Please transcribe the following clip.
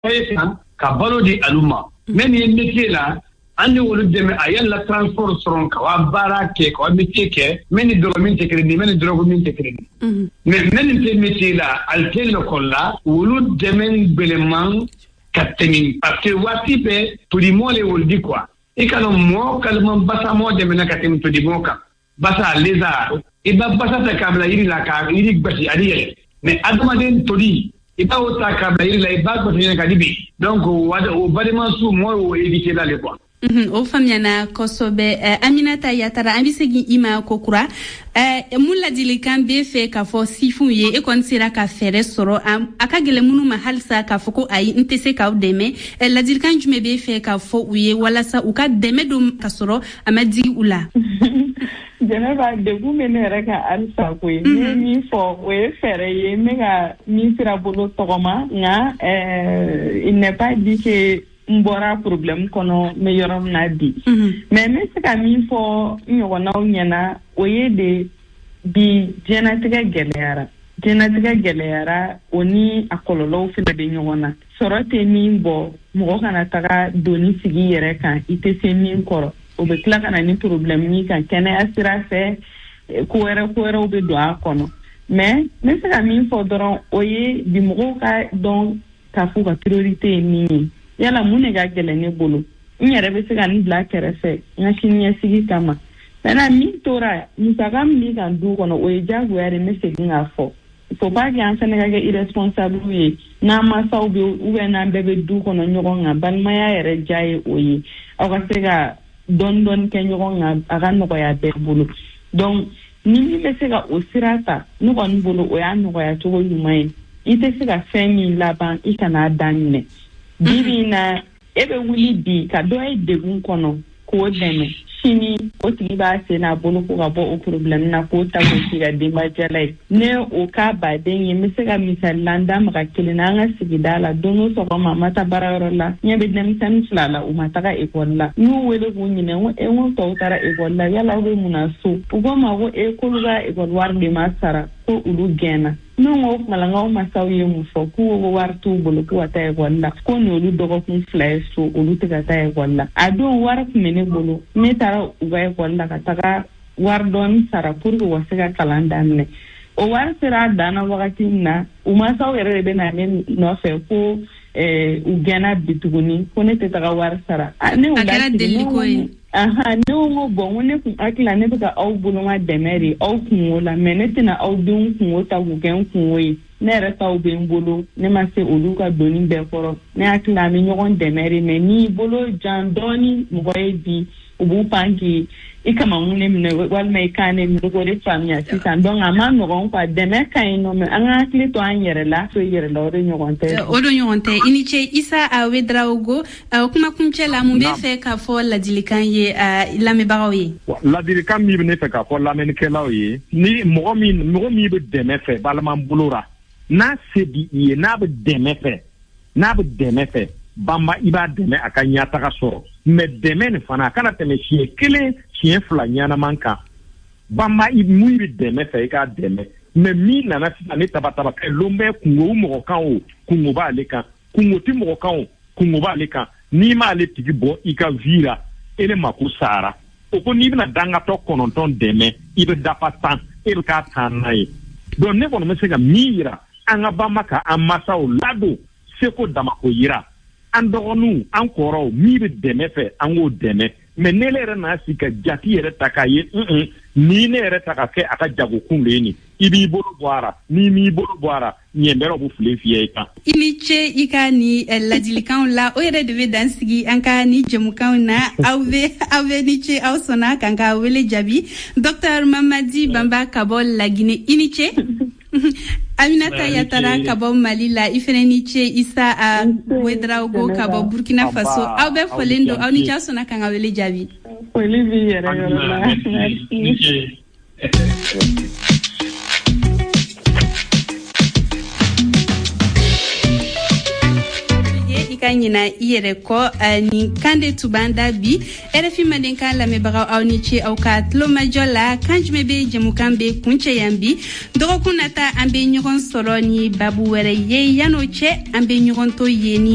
ka balo di aluma men ye métier la andi wolu deme ayel la transport soron ka wa barake ko métier ke men do min te crédit men drogo min te crédit mais men te métier la altel ko la wolu deme beleman katemi parce que wati be to di mole wol di quoi e kala mo kalman basa mo deme na katemi to di moka basa leza e ba basa ta kabla iri la ka iri gbati ari mais adamaden to di iba ota kabla iri la iba ko tene kadibi donc o badema su mo o éviter la le quoi o famyana kosobe Aminata Yatara ambisegi ima kokura mulla dilikan be fe ka fo sifu ye e kon sira ka fere soro akagele munu mahalsa ka foko ayi ntese ka deme la dilikan jume be fe ka fo uye wala sa uka deme dum ka soro amadi ula Jeneva de gumene reka alsa ko ni fo we fere ye mega ni sira bolo togoma nga il n'est pas dit que mbora problème kono me yorom na di mais me se ka mi fo nyogo na unyana oye de bi genetika gelera oni akololo fi de nyogo na sorote ni mbo mo kana taga doni sigi yere kan ite se ni koro o be kla kana ni problème ni kan kene asira fe ko era o be do akono mais me se ka mi fo doron oye di mo ka don ka fu ka priorité ni yala mune ga gele ne bolo nyere be se kan bla kerefe ngashini ya sigi kama na mi tora musagam ni kan du kono o jagu yare me se ginga fo ba ga ansane ga irresponsible ye na ma saw be ube na bebe du kono nyogo nga ban ma ya yere jaye oyi o ga se ga don ke nyogo nga aga no ya be bolo donc ni be se ga osirata no kon bolo o ya no ya to yumai ite se ga fenyi laban ikana danne bibi na ebe wuli bi ka do e degun kono ko deme sini o tigi ba se na bolo ko ga bo o problem na ko ta ko tiga de ma jalai ne o ka ba den ye mi se ga misal landa ma ka kelina nga sigidala dono so ko mama ta bararala nyebe dem tan flala o mata ga ekolla nu wele ko nyine o e won to tara ekolla yala we munaso o go ma go e ko ga ekol warde ma sara ko ulu gena no malanga masawi mu fo ku wo wartu bolo ku ata e walla ko no lu dogo kun flash so ulu tiga ta e walla ado war mene bolo me tara uga e walla ka taga war don sara pour ko wasiga kalanda ne o war sira dana wakati na o masawi rebe na ne no fe ko u gena bituguni ko ne taga war sara ne o da ne o bon ne ku akila ne ka au bolo ma demeri au kunwola menetina au dun kunwota gugen kunwoyi ne reta au be bolo ne ma se oluka doni be koro ne akila mi nyogon demeri me ni bolo jandoni moye bi ubu pangi ikama ngune mne wal mai kane mi ko de famia sisan donc ama no gon kwa deme kay no me anga kli to anyere la so yere la ore nyogonte iniche isa a wedraogo kuma kunche la mumbe fe ka fo la dilikan ye la me barawi la dilikan mi ne fe ka fo la men ke la ye ni mo mi be deme fe balman bulura na se di ye na be deme fe bamba iba deme akanya taka soro me deme ne fana kana teme chie kele chien fla nyana manka bamba imuiri deme fe ka deme me mi na sita ne tabata ke lombe kungo mo kan o kungo ba leka kungo ti mo kan o kungo ba leka ni ma le tigi bo ika vira ele makusara o ko ni na danga to kononton deme ibe dapatan ele ka tanai don ne kono mesega mira anga bamba ka amasa o lado seko damako yira andogonu ankoro mi be deme fe ango deme me nelere na sika jati yere takaye ni ne yere takake aka jago kunleni ibi bolo boara ni mi bolo boara nyembero bu flefiye ka iniche ikani la dilikan la o yere de dansigi anka ni jemukan na ave niche ausona kanka wele jabi Dr Mamadi Bamba Kabol la Guinée iniche Aminata Yatara kabo Malila ifeneniche isa a wedraogo kabo Burkina Faso awbe folendo awni jasona kanga wele jabi Olivier kanyina iyere ko ni kande tubanda bi RFI madenka la mebaga awni ci awkat lo majola kanjme be jemukambe kunche yambi dogo kunata ambe nyogon solo ni babu were ye yano che ambe nyogon to yeni